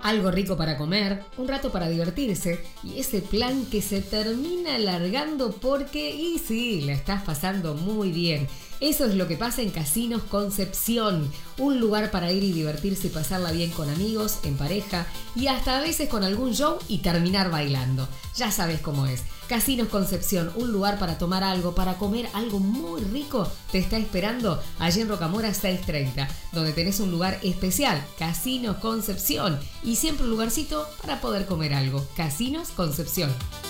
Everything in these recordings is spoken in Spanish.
algo rico para comer, un rato para divertirse y ese plan que se termina alargando porque, y sí, la estás pasando muy bien. Eso es lo que pasa en Casinos Concepción, un lugar para ir y divertirse y pasarla bien con amigos, en pareja y hasta a veces con algún show y terminar bailando. Ya sabes cómo es. Casinos Concepción, un lugar para tomar algo, para comer algo muy rico, te está esperando allí en Rocamora 630, donde tenés un lugar especial, Casinos Concepción, y siempre un lugarcito para poder comer algo. Casinos Concepción.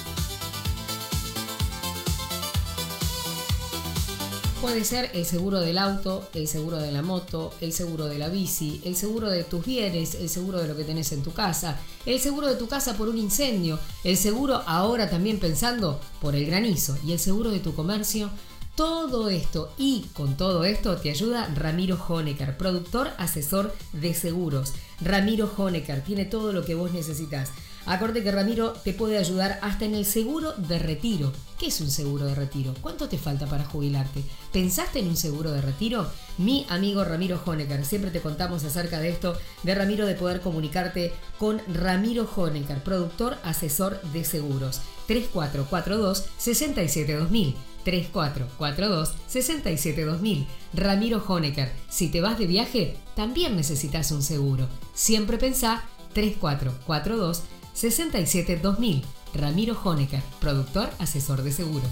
Puede ser el seguro del auto, el seguro de la moto, el seguro de la bici, el seguro de tus bienes, el seguro de lo que tenés en tu casa, el seguro de tu casa por un incendio, el seguro ahora también pensando por el granizo y el seguro de tu comercio. Todo esto y con todo esto te ayuda Ramiro Honecker, productor asesor de seguros. Ramiro Honecker tiene todo lo que vos necesitas. Acordate que Ramiro te puede ayudar hasta en el seguro de retiro. ¿Qué es un seguro de retiro? ¿Cuánto te falta para jubilarte? ¿Pensaste en un seguro de retiro? Mi amigo Ramiro Honecker, siempre te contamos acerca de esto, de Ramiro, de poder comunicarte con Ramiro Honecker, productor asesor de seguros. 3442-672000. 3442-672000. Ramiro Honecker, si te vas de viaje, también necesitas un seguro. Siempre pensá 3442-672000. Ramiro Honecker, productor asesor de seguros.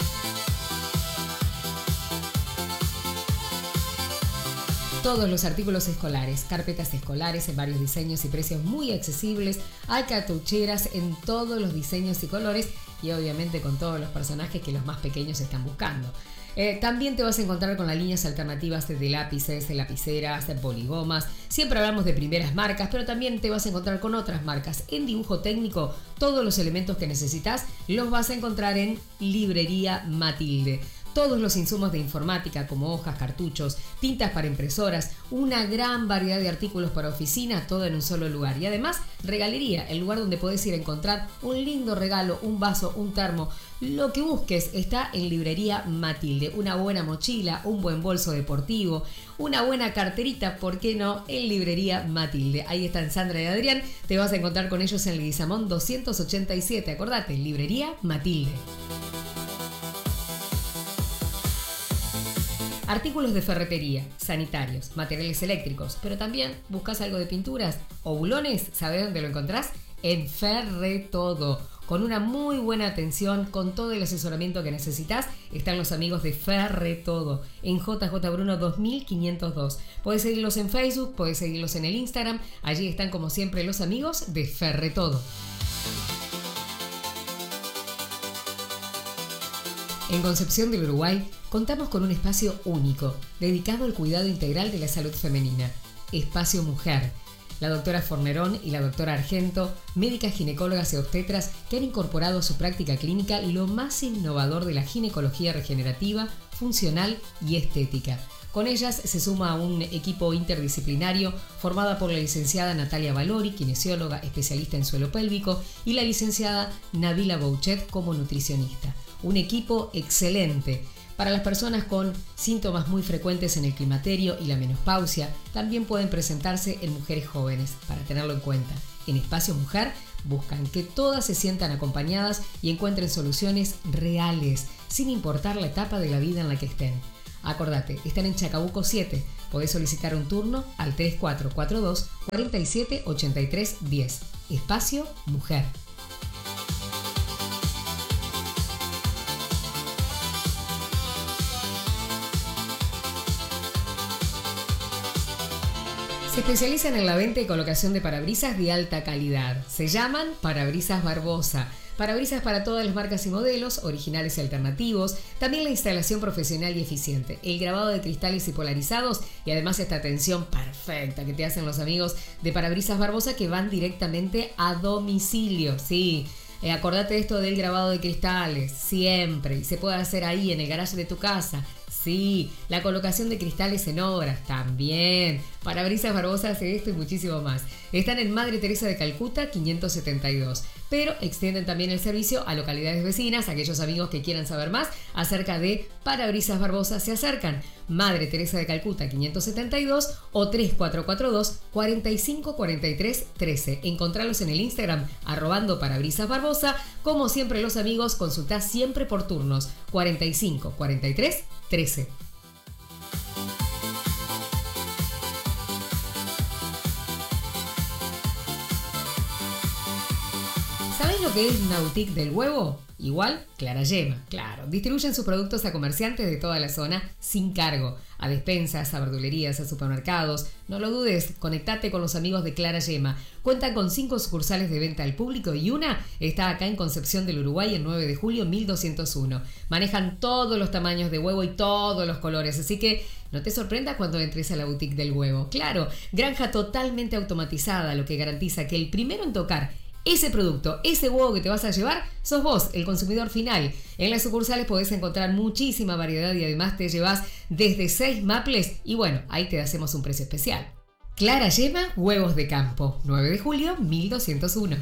Todos los artículos escolares, carpetas escolares en varios diseños y precios muy accesibles, hay cartucheras en todos los diseños y colores y obviamente con todos los personajes que los más pequeños están buscando. También te vas a encontrar con las líneas alternativas de lápices, de lapiceras, de poligomas. Siempre hablamos de primeras marcas, pero también te vas a encontrar con otras marcas. En dibujo técnico, todos los elementos que necesitas los vas a encontrar en Librería Matilde. Todos los insumos de informática como hojas, cartuchos, tintas para impresoras, una gran variedad de artículos para oficina, todo en un solo lugar. Y además, regalería, el lugar donde podés ir a encontrar un lindo regalo, un vaso, un termo. Lo que busques está en Librería Matilde. Una buena mochila, un buen bolso deportivo, una buena carterita, ¿por qué no? En Librería Matilde. Ahí están Sandra y Adrián. Te vas a encontrar con ellos en Leguizamón 287. Acordate, Librería Matilde. Artículos de ferretería, sanitarios, materiales eléctricos, pero también buscas algo de pinturas o bulones, ¿sabés dónde lo encontrás? En Ferretodo, con una muy buena atención, con todo el asesoramiento que necesitas, están los amigos de Ferretodo, en JJ Bruno 2502. Podés seguirlos en Facebook, podés seguirlos en el Instagram, allí están como siempre los amigos de Ferretodo. En Concepción del Uruguay contamos con un espacio único, dedicado al cuidado integral de la salud femenina. Espacio Mujer. La doctora Fornerón y la doctora Argento, médicas ginecólogas y obstetras que han incorporado a su práctica clínica lo más innovador de la ginecología regenerativa, funcional y estética. Con ellas se suma a un equipo interdisciplinario formada por la licenciada Natalia Valori, kinesióloga especialista en suelo pélvico, y la licenciada Nabila Bouchet como nutricionista. Un equipo excelente. Para las personas con síntomas muy frecuentes en el climaterio y la menopausia, también pueden presentarse en mujeres jóvenes, para tenerlo en cuenta. En Espacio Mujer buscan que todas se sientan acompañadas y encuentren soluciones reales, sin importar la etapa de la vida en la que estén. Acordate, están en Chacabuco 7. Podés solicitar un turno al 3442 47 83 10. Espacio Mujer. Se especializan en la venta y colocación de parabrisas de alta calidad. Se llaman Parabrisas Barbosa. Parabrisas para todas las marcas y modelos, originales y alternativos. También la instalación profesional y eficiente. El grabado de cristales y polarizados. Y además esta atención perfecta que te hacen los amigos de Parabrisas Barbosa, que van directamente a domicilio. Sí. Acordate de esto del grabado de cristales. Siempre. Y se puede hacer ahí en el garaje de tu casa. Sí, la colocación de cristales en obras también. Parabrisas Barbosa hace esto y muchísimo más. Están en Madre Teresa de Calcuta 572, pero extienden también el servicio a localidades vecinas. Aquellos amigos que quieran saber más acerca de Parabrisas Barbosa se acercan. Madre Teresa de Calcuta 572 o 3442 4543 13. Encontralos en el Instagram @parabrisas Barbosa. Como siempre, los amigos, consultá siempre por turnos 45 43 13. ¿Sabés lo que es una boutique del huevo? Igual, Clara Yema, claro. Distribuyen sus productos a comerciantes de toda la zona sin cargo, a despensas, a verdulerías, a supermercados. No lo dudes, conectate con los amigos de Clara Yema. Cuentan con 5 sucursales de venta al público y una está acá en Concepción del Uruguay, en 9 de julio 1201. Manejan todos los tamaños de huevo y todos los colores, así que no te sorprendas cuando entres a la boutique del huevo. Claro, granja totalmente automatizada, lo que garantiza que el primero en tocar ese producto, ese huevo que te vas a llevar, sos vos, el consumidor final. En las sucursales podés encontrar muchísima variedad y además te llevas desde 6 maples y bueno, ahí te hacemos un precio especial. Clara Yema, huevos de campo, 9 de julio 1201.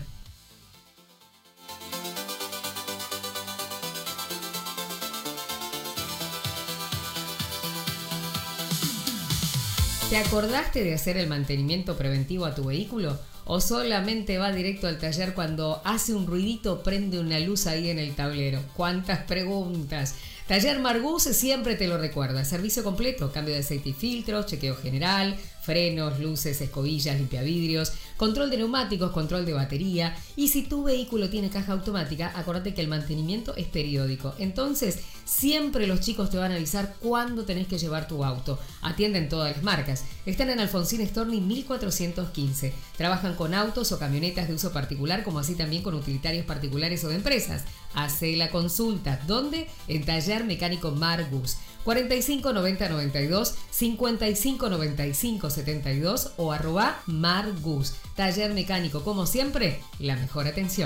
¿Te acordaste de hacer el mantenimiento preventivo a tu vehículo? ¿O solamente va directo al taller cuando hace un ruidito, prende una luz ahí en el tablero? ¡Cuántas preguntas! Taller Margus siempre te lo recuerda. Servicio completo, cambio de aceite y filtros, chequeo general, frenos, luces, escobillas, limpiavidrios, control de neumáticos, control de batería. Y si tu vehículo tiene caja automática, acordate que el mantenimiento es periódico. Entonces, siempre los chicos te van a avisar cuándo tenés que llevar tu auto. Atienden todas las marcas. Están en Alfonsín Storni 1415. Trabajan con autos o camionetas de uso particular, como así también con utilitarios particulares o de empresas. Hace la consulta. ¿Dónde? En Taller Mecánico Margus. 45 90 92 55 95 72 o @Margus. Taller Mecánico, como siempre, la mejor atención.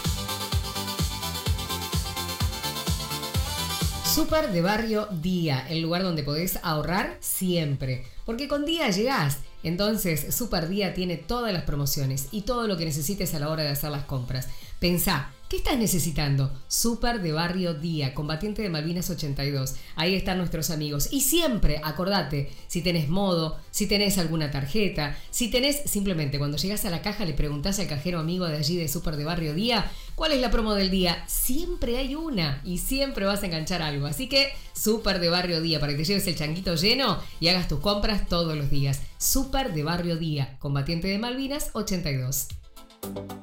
Super de Barrio Día, el lugar donde podés ahorrar siempre, porque con Día llegás. Entonces, Super Día tiene todas las promociones y todo lo que necesites a la hora de hacer las compras. Pensá, ¿qué estás necesitando? Super de Barrio Día, combatiente de Malvinas 82. Ahí están nuestros amigos. Y siempre, acordate, si tenés modo, si tenés alguna tarjeta, si tenés, simplemente cuando llegás a la caja le preguntás al cajero amigo de allí de Super de Barrio Día, ¿cuál es la promo del día? Siempre hay una y siempre vas a enganchar algo. Así que, Super de Barrio Día, para que te lleves el changuito lleno y hagas tus compras todos los días. Super de Barrio Día, combatiente de Malvinas 82.